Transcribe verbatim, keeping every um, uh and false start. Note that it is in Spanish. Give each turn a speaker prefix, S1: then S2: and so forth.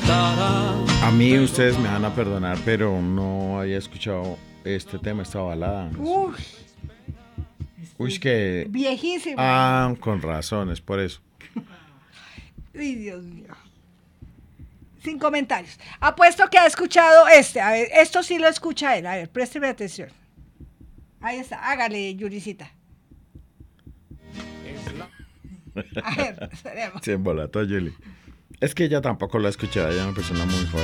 S1: A mí ustedes me van a perdonar, pero no había escuchado este tema, esta balada.
S2: Uy,
S1: Uy, que...
S2: viejísimo.
S1: Ah, con razones, por eso.
S2: Ay, Dios mío. Sin comentarios. Apuesto que ha escuchado este. A ver, esto sí lo escucha él. A ver, présteme atención. Ahí está. Hágale, Yuricita. A ver, esperemos.
S1: Se embolató, Julie. Es que ella tampoco la ha escuchado, ella es una persona muy joven.